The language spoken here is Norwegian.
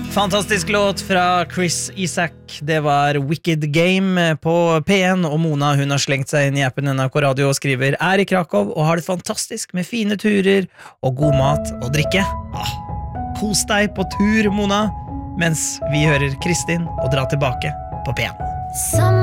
Fantastisk låt fra Chris Isaak. Det var Wicked Game på P1. Og Mona hun har slengt seg inn i appen NRK Radio og skriver i Krakow og har det fantastisk med fine turer og god mat og drikke. Kos deg på tur, Mona, mens vi hører Kristin og dra tilbake på P1.